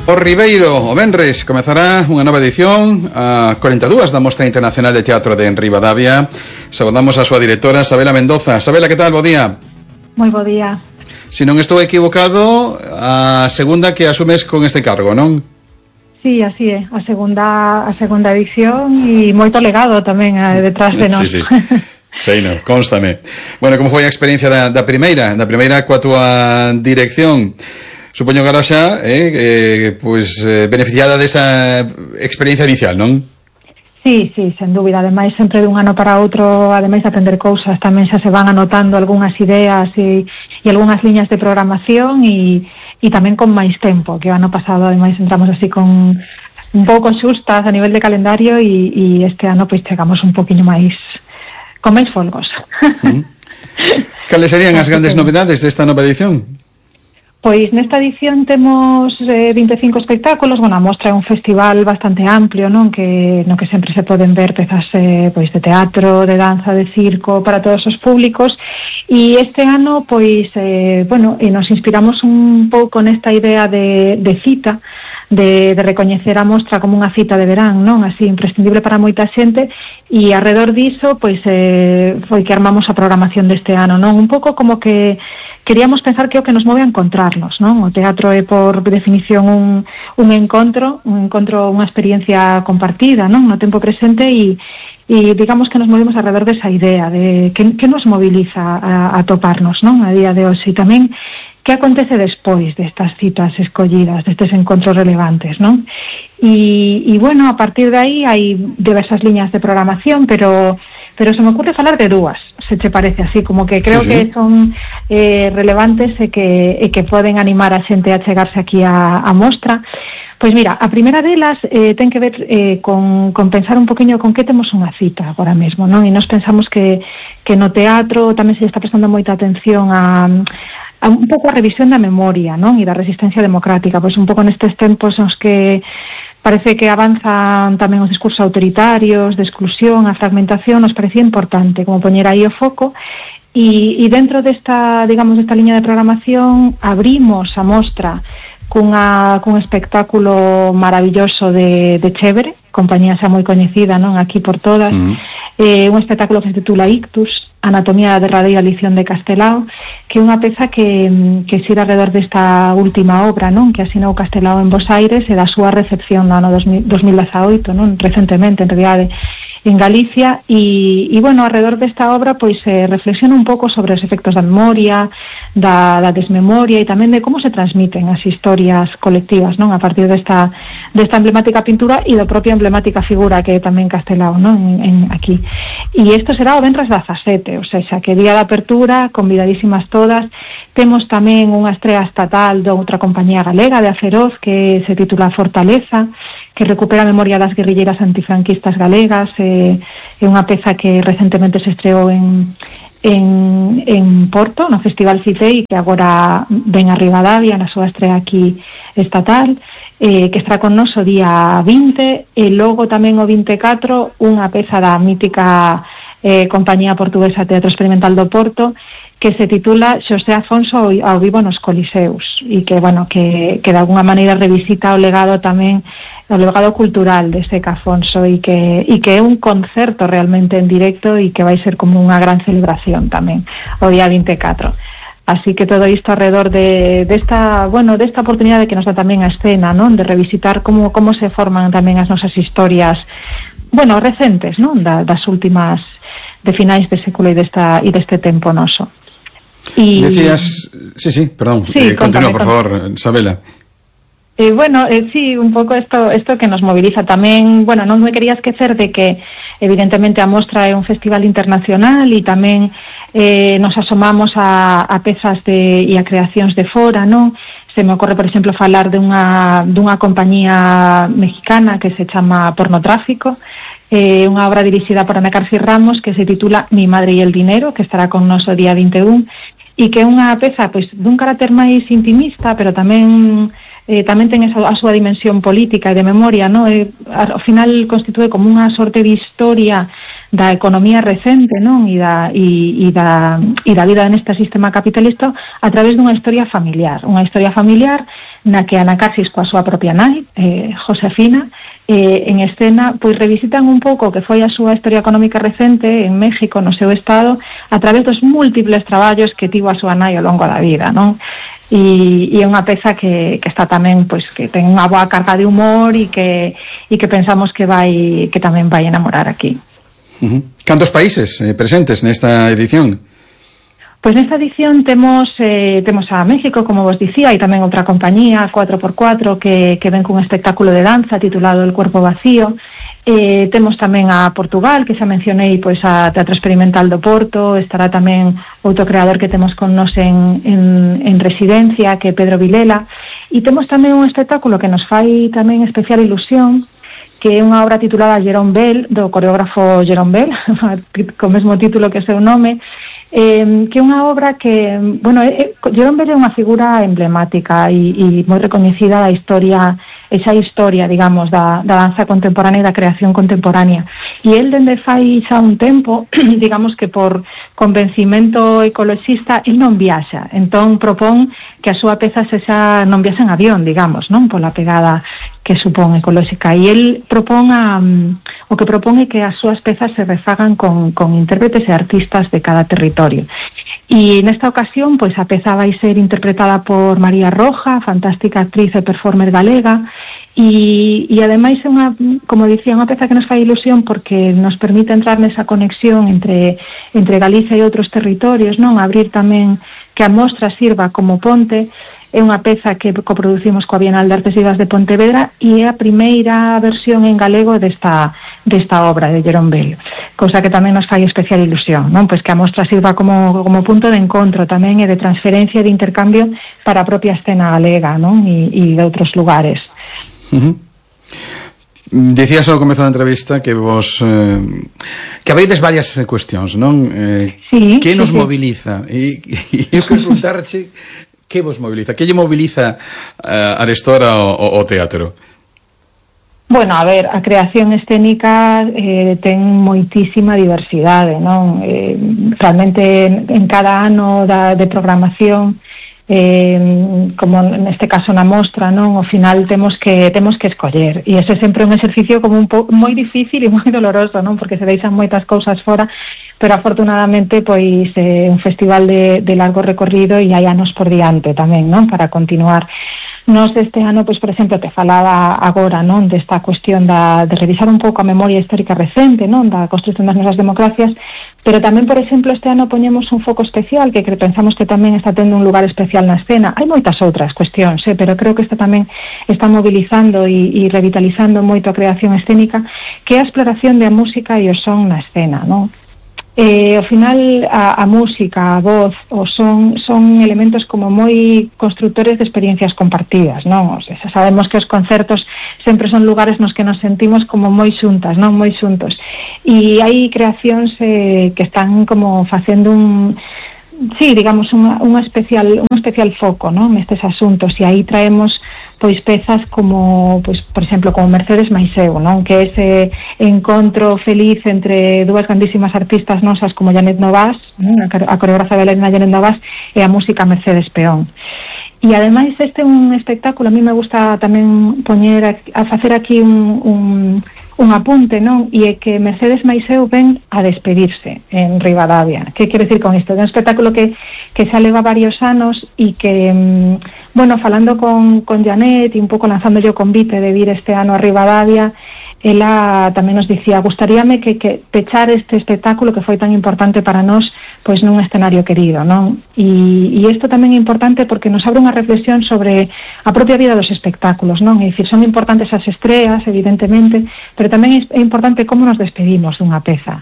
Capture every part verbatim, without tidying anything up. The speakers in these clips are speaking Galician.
O Ribeiro, o venres, comezará unha nova edición, a cuarenta e dúas da Mostra Internacional de Teatro de Ribadavia. Saudamos a súa directora, Sabela Mendoza. Sabela, que tal? Bo día. Moi bo día. Se non estou equivocado, a segunda que asumes con este cargo, non? Sí, así é, a segunda a segunda edición e moito legado tamén eh, detrás de nós. Sí, sí. Sei, non, constame. Bueno, como foi a experiencia da, da primeira, da primeira coa túa dirección? Supoño que ahora xa, eh, eh, pues, eh, beneficiada desa experiencia inicial, non? Sí, sí, sen dúbida. Ademais, sempre dun ano para outro, ademais de aprender cousas, tamén xa se van anotando algunhas ideas e, e algunhas liñas de programación e, e tamén con máis tempo, que o ano pasado, ademais, entramos así con un pouco xustas a nivel de calendario e, e este ano, pois, chegamos un poquinho máis, con máis folgos. Mm. Cales serían as grandes novedades desta nova edición? Pois nesta edición temos eh, vinte e cinco espectáculos. Bueno, a mostra é un festival bastante amplio, non? Que no que sempre se poden ver pezas eh, pois de teatro, de danza, de circo para todos os públicos. E este ano, pois, eh, bueno, e nos inspiramos un pouco nesta idea de, de cita, de, de recoñecer a mostra como unha cita de verán, non? Así, imprescindible para moita xente. E alrededor diso, pois, eh, foi que armamos a programación deste ano, non? Un pouco como que queríamos pensar que é o que nos move a encontrarnos, non? O teatro é, por definición, un, un encontro, un encontro, unha experiencia compartida, non? No tempo presente e, e digamos que nos movemos alrededor desa idea de que, que nos moviliza a, a toparnos, non? A día de hoxe. E tamén que acontece despois destas citas escollidas, destes encontros relevantes, non? E, e bueno, a partir de aí hai diversas liñas de programación, pero pero se me ocurre falar de dúas, se te parece así, como que creo sí, sí. que son eh, relevantes e que, e que poden animar a xente a chegarse aquí a, a mostra. Pois mira, a primeira delas eh, ten que ver eh, con, con pensar un poquinho con que temos unha cita agora mesmo, non? E nos pensamos que, que no teatro tamén se está prestando moita atención a, a un pouco a revisión da memoria, non? E da resistencia democrática, pois un pouco nestes tempos nos que parece que avanzan tamén os discursos autoritarios, de exclusión, a fragmentación, nos parecía importante como poñer aí o foco e, e dentro desta, digamos, desta liña de programación abrimos a mostra cunha, cun espectáculo maravilloso de, de Chévere, compañía xa moi coñecida, non, aquí por todas, uh-huh. eh, un espectáculo que se titula Ictus, Anatomía da derradeira lición de Castelao, que é unha peza que, que xira alrededor desta última obra, non, que asinou Castelao en Bos Aires e da súa recepción no ano dos mil dezaoito, non, recentemente, en realidade, en Galicia, e, e bueno, alrededor desta obra pois se eh, reflexiona un pouco sobre os efectos da memoria, da, da desmemoria e tamén de como se transmiten as historias colectivas, non, a partir desta, desta emblemática pintura e da propia emblemática figura que é tamén Castelao, non, en, en aquí. E isto será o venres dezasete, ou seja, que día de apertura, convidadísimas todas. Temos tamén unha estrela estatal de outra compañía galega, de Aferoz, que se titula Fortaleza, que recupera a memoria das guerrilleras antifranquistas galegas. É, é unha peza que recentemente se estreou en, en, en Porto, no Festival Citei, que agora ven a Ribadavia na súa estrela aquí estatal, eh, que estará con nos o día vinte, e logo tamén o vinte e catro unha peza da mítica eh, compañía portuguesa Teatro Experimental do Porto, que se titula Xosé Afonso ao vivo nos Coliseus, e que, bueno, que, que de alguna maneira revisita o legado tamén, o legado cultural de Seca Afonso, e que, e que é un concerto realmente en directo e que vai ser como unha gran celebración tamén o día vinte e catro. Así que todo isto alrededor de desta, bueno, desta oportunidade que nos dá tamén a escena, non? De revisitar como como se forman tamén as nosas historias, bueno, recentes, non? Da, das últimas, de finais de século e desta e deste tempo noso. Y... Decías, sí, sí, perdón, sí, eh, continúa, por favor, Sabela. Eh, bueno, eh, sí, un pouco esto, esto que nos moviliza tamén. Bueno, non me quería esquecer de que evidentemente a mostra é un festival internacional e tamén eh, nos asomamos a, a pezas de, e a creacións de fora, non? Se me ocorre, por exemplo, falar de unha, dunha compañía mexicana que se chama Pornotráfico, eh, unha obra dirixida por Ana Carsi Ramos que se titula Mi madre y el dinero, que estará con nos o día vinte e un, e que é unha peza pois dun carácter máis intimista, pero tamén eh, tamén ten esa, a súa dimensión política e de memoria, non? Eh, ao final constitúe como unha sorte de historia da economía recente, non? E da, e, e da, e da vida neste sistema capitalista a través dunha historia familiar, unha historia familiar na que Anacasis coa súa propia nai, eh, Josefina, eh, en escena, pois revisitan un pouco o que foi a súa historia económica recente en México, no seu estado, a través dos múltiples traballos que tivo a súa nai ao longo da vida, non? E, e é unha peza que, que está tamén, pois, que ten unha boa carga de humor e que, e que pensamos que vai, que tamén vai enamorar aquí. Uh-huh. Cantos países eh, presentes nesta edición? Pois nesta edición temos eh, temos a México, como vos dicía, e tamén outra compañía, cuatro por cuatro, que, que ven cun espectáculo de danza titulado El Cuerpo Vacío. Eh, temos tamén a Portugal, que xa mencionei, pois a Teatro Experimental do Porto. Estará tamén outro creador que temos con nos en, en, en residencia, que é Pedro Vilela. E temos tamén un espectáculo que nos fai tamén especial ilusión, que é unha obra titulada Jerome Bell, do coreógrafo Jerome Bell, co mesmo título que seu nome, eh, que é unha obra que, bueno, eh, Jerome Bell é unha figura emblemática e, e moi recoñecida da historia, esa historia, digamos, da, da danza contemporánea e da creación contemporánea. E el, dende fai xa un tempo, digamos que por convencimento ecologista, el non viaxa, entón propón que a súa peza se xa non viaxa en avión, digamos, non pola pegada que supón ecolóxica, e el propón a, um, o que propón é que as súas pezas se refagan con, con intérpretes e artistas de cada territorio. E nesta ocasión, pois a peza vai ser interpretada por María Roja, fantástica actriz e performer galega, e, e ademais é unha, como dicía, unha peza que nos fai ilusión porque nos permite entrar nesa conexión entre, entre Galicia e outros territorios, non? Abrir tamén que a mostra sirva como ponte. É unha peza que coproducimos coa Bienal de Artes Vivas de Pontevedra e é a primeira versión en galego desta, desta obra de Jerome Bell, cousa que tamén nos fai especial ilusión, non? Pois que a mostra sirva como, como punto de encontro tamén e de transferencia e de intercambio para a propia escena galega, non? E, e de outros lugares. Uh-huh. Decías ao comezo da entrevista que vos eh, que habeides varias cuestións, non? Eh, sí, que nos sí, moviliza? E, e eu quero preguntarche que vos moviliza? Que lle moviliza uh, arestora o, o teatro? Bueno, a ver, a creación escénica eh, ten moitísima diversidade, non? Eh, realmente en, en cada ano da, de programación, eh, como neste caso na mostra, non? Ao final temos que temos que escoller, e ese é sempre un exercicio como un po, moi difícil e moi doloroso, non? Porque se deixan moitas cousas fora, pero afortunadamente pois é eh, un festival de, de largo recorrido e hai anos por diante tamén, non? Para continuar. Nos este ano, pois, por exemplo, te falaba agora, non, desta cuestión da, de revisar un pouco a memoria histórica recente, non, da construción das nosas democracias, pero tamén, por exemplo, este ano poñemos un foco especial que, que pensamos que tamén está tendo un lugar especial na escena. Hai moitas outras cuestións, eh, pero creo que esta tamén está mobilizando e, e revitalizando moito a creación escénica, que é a exploración da música e o son na escena, non? Eh, ao final a, a música, a voz, o son son elementos como moi constructores de experiencias compartidas, non? O sea, sabemos que os concertos sempre son lugares nos que nos sentimos como moi xuntas, non? Moi xuntos. E hai creacións eh, que están como facendo un sí, digamos, unha, unha especial un especial foco, non? Nestes asuntos, e aí traemos pois pezas como, pois, por exemplo, como Mercedes Maiseu, non? Que é ese encontro feliz entre dúas grandísimas artistas nosas como Janet Novas, non? A coreógrafa bailarina Janet Novas e a música Mercedes Peón. E ademais este é un espectáculo, a mí me gusta tamén poñer a, a facer aquí un, un un apunte, non? E é que Mercedes Maiseu ven a despedirse en Ribadavia. Que quero decir con isto? É un espectáculo que, que xa leva varios anos e que, bueno, falando con, con Janet e un pouco lanzando yo o convite de vir este ano a Ribadavia, ela tamén nos dicía, gustaríame que, que pechar este espectáculo que foi tan importante para nós, pois nun escenario querido, non? E, e isto tamén é importante porque nos abre unha reflexión sobre a propia vida dos espectáculos, non? É dicir, son importantes as estreas, evidentemente, pero tamén é importante como nos despedimos dunha peza.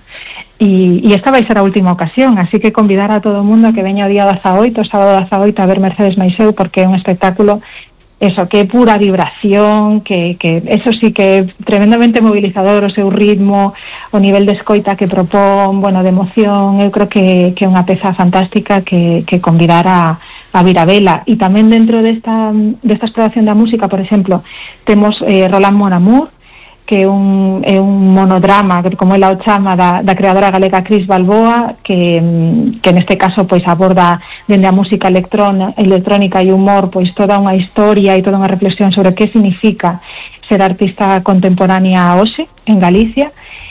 E, e esta vai ser a última ocasión, así que convidar a todo o mundo a que veña o día dezaoito, o sábado dezaoito, a ver Mercedes Maiseu, porque é un espectáculo eso, que é pura vibración, que, que eso sí que é tremendamente movilizador, o seu ritmo, o nivel de escoita que propón, bueno, de emoción. Eu creo que, que é unha peza fantástica que, que convidar a, a a Viravela, e tamén dentro desta, desta exploración da música, por exemplo, temos eh, Roland Mon Amour, que é un, é un monodrama, como ela o chama, da, da creadora galega Cris Balboa, que, que neste caso pois aborda dende a música electrón, electrónica e humor, pois toda unha historia e toda unha reflexión sobre que significa ser artista contemporánea hoxe en Galicia.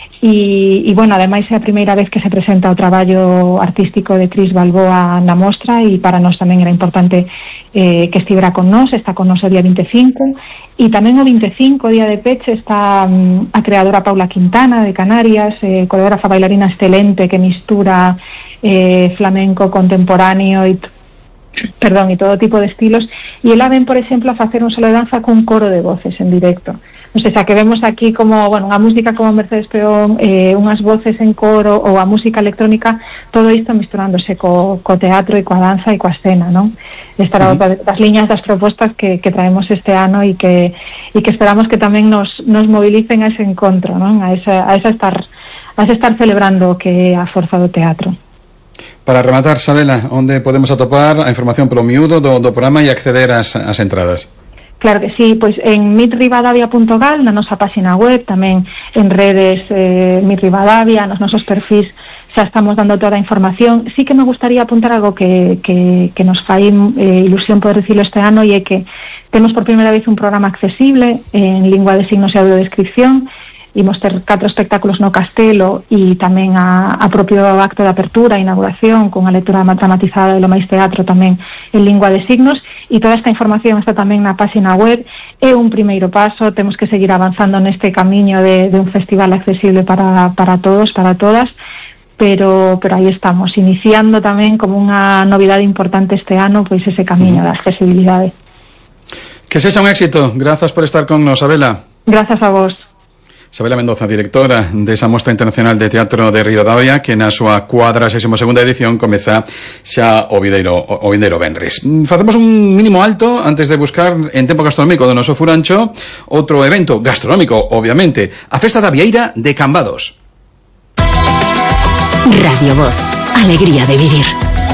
E, e bueno, ademais é a primeira vez que se presenta o traballo artístico de Cris Balboa na mostra, e para nós tamén era importante eh, que estivera con nós. Está con nós o día vinte e cinco, e tamén o vinte e cinco, día de peche, está um, a creadora Paula Quintana de Canarias, eh, coreógrafa bailarina excelente que mistura eh, flamenco contemporáneo e perdón, e todo tipo de estilos, e ela ven, por exemplo, a facer un solo de danza cun coro de voces en directo. O sea, que vemos aquí como, bueno, unha música como Mercedes Peón, eh, unhas voces en coro ou a música electrónica, todo isto misturándose co, co teatro e coa danza e coa escena, non? Estará outra das liñas das propostas que, que traemos este ano e que, e que esperamos que tamén nos, nos movilicen a ese encontro, non? A esa, a esa estar, a esa estar celebrando que é a forza do teatro. Para rematar, Sabela, onde podemos atopar a información polo miúdo do, do programa e acceder ás, ás entradas? Claro que sí, pois en mit rivadavia punto gal, na nosa página web, tamén en redes eh, Mit Rivadavia, nos nosos perfis xa estamos dando toda a información. Sí que me gustaría apuntar algo que, que, que nos fai eh, ilusión poder dicirlo este ano, e é que temos por primeira vez un programa accesible en lingua de signos e audiodescripción. Imos ter catro espectáculos no Castelo e tamén a, a propio acto de apertura, inauguración, con a lectura dramatizada e lo máis teatro tamén en lingua de signos, e toda esta información está tamén na página web. É un primeiro paso, temos que seguir avanzando neste camiño de, de un festival accesible para, para todos, para todas, pero, pero aí estamos, iniciando tamén como unha novidade importante este ano, pois ese camiño da accesibilidade. Que sexa un éxito. Grazas por estar con nos, Sabela. Grazas a vos. Sabela Mendoza, directora desa Mostra Internacional de Teatro de Rivadavia, que na súa cuadrasésima segunda edición comeza xa o vindeiro, o vindeiro venres. Facemos un mínimo alto antes de buscar en tempo gastronómico do noso furancho outro evento gastronómico, obviamente, a Festa da Vieira de Cambados. Radio Voz, alegría de vivir.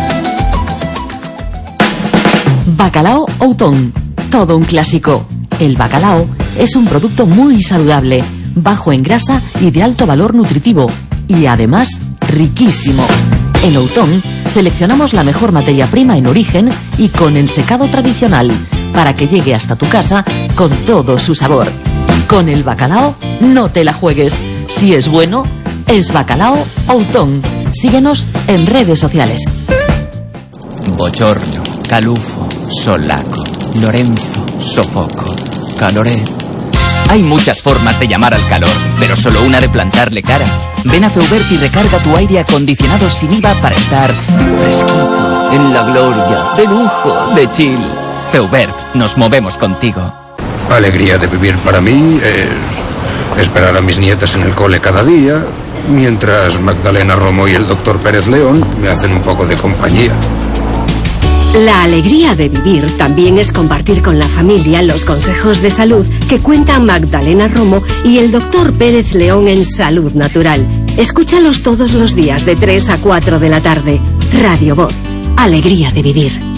Bacalao Outón, todo un clásico. El bacalao es un producto muy saludable, bajo en grasa y de alto valor nutritivo, y además riquísimo. En Outón seleccionamos la mejor materia prima en origen y con ensecado tradicional, para que llegue hasta tu casa con todo su sabor. Con el bacalao no te la juegues. Si es bueno, es Bacalao Outón. Síguenos en redes sociales. Bochorno, calufo, solaco, Lorenzo, sofoco, caloret. Hay muchas formas de llamar al calor, pero solo una de plantarle cara. Ven a Feubert y recarga tu aire acondicionado sin I V A para estar fresquito, en la gloria, de lujo, de chill. Feubert, nos movemos contigo. Alegría de vivir para mí es esperar a mis nietas en el cole cada día, mientras Magdalena Romo y el doctor Pérez León me hacen un poco de compañía. La alegría de vivir también es compartir con la familia los consejos de salud que cuenta Magdalena Romo y el doctor Pérez León en Salud Natural. Escúchalos todos los días de tres a cuatro de la tarde. Radio Voz, alegría de vivir.